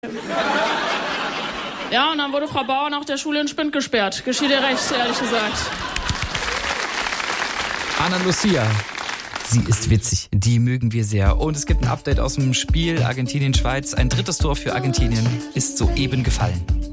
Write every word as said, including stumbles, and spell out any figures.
Ja, und dann wurde Frau Bauer nach der Schule in Spind gesperrt. Geschieht ihr recht, ehrlich gesagt. Ana Lucia. Sie ist witzig, die mögen wir sehr. Und es gibt ein Update aus dem Spiel Argentinien-Schweiz. Ein drittes Tor für Argentinien ist soeben gefallen.